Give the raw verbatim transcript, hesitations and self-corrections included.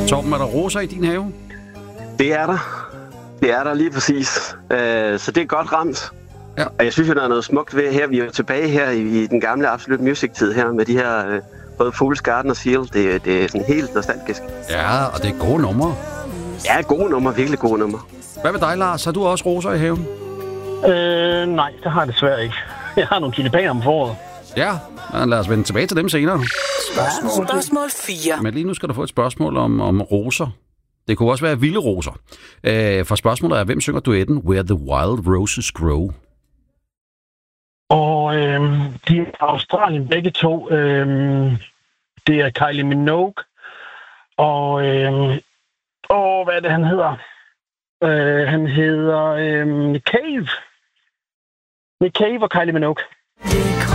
Torben, er der roser i din have? Det er der. Det er der lige præcis. Øh, så det er godt ramt. Ja. Og jeg synes jo, der er noget smukt ved her. Vi er jo tilbage her i, i den gamle Absolute Music-tid her med de her øh, både Fool's Garden og Seal. Det, det er sådan helt nostalgisk. Ja, og det er gode numre. Ja, gode numre. Virkelig gode numre. Hvad med dig, Lars? Har du også roser i haven? Øh, nej, det har jeg desværre ikke. Jeg har nogle tulipaner om foråret. Ja, lad os vende tilbage til dem senere. Spørgsmål, spørgsmål fire. Men lige nu skal du få et spørgsmål om, om roser. Det kunne også være vilde roser. Øh, for spørgsmålet er, hvem synger duetten Where the Wild Roses Grow? Og øh, de er fra Australien begge to. Øh, det er Kylie Minogue. Og, øh, og hvad er det, han hedder? Øh, han hedder øh, Nick Cave. Nick Cave og Kylie Minogue.